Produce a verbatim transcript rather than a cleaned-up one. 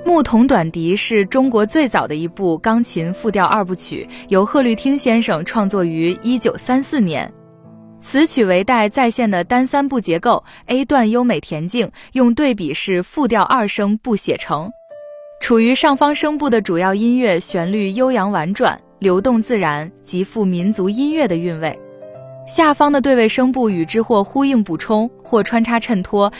牧童短笛是中国最早的一部钢琴复调二部曲，由贺绿汀先生创作于一九三四年。此曲为带再现的单三部结构 ，A 段优美恬静，用对比式复调二声部写成。处于上方声部的主要音乐旋律悠扬婉转，流动自然，极富民族音乐的韵味。下方的对位声部与之或呼应补充，或穿插衬托，